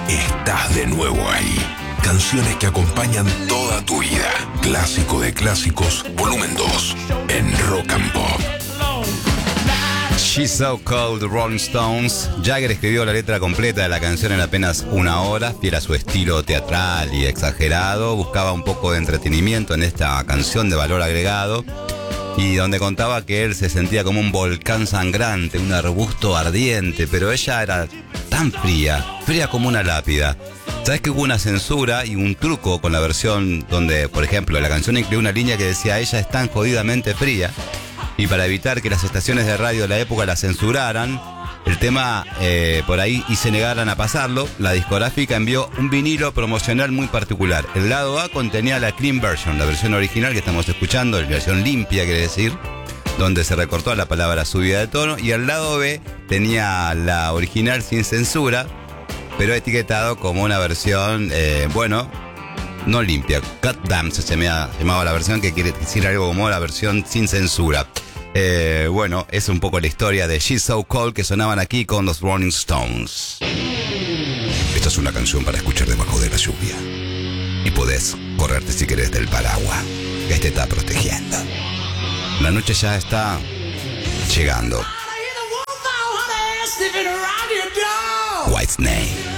estás de nuevo ahí. Canciones que acompañan toda tu vida. Clásico de clásicos, volumen 2, en Rock and Pop. She's So Cold, Rolling Stones. Jagger escribió la letra completa de la canción en apenas una hora, fiel a su estilo teatral y exagerado. Buscaba un poco de entretenimiento en esta canción de valor agregado, y donde contaba que él se sentía como un volcán sangrante, un arbusto ardiente, pero ella era tan fría como una lápida. ¿Sabes que hubo una censura y un truco con la versión donde, por ejemplo, la canción incluía una línea que decía ella es tan jodidamente fría? Y para evitar que las estaciones de radio de la época la censuraran, el tema por ahí y se negaran a pasarlo, la discográfica envió un vinilo promocional muy particular. El lado A contenía la clean version, la versión original que estamos escuchando, la versión limpia quiere decir, donde se recortó la palabra subida de tono, y el lado B tenía la original sin censura, pero etiquetado como una versión, no limpia. Cut Damn se llamaba la versión, que quiere decir algo como la versión sin censura. Es un poco la historia de She's So Cold que sonaban aquí con los Rolling Stones. Esta es una canción para escuchar debajo de la lluvia. Y podés correrte si querés del paraguas, que te está protegiendo. La noche ya está llegando. Whitesnake.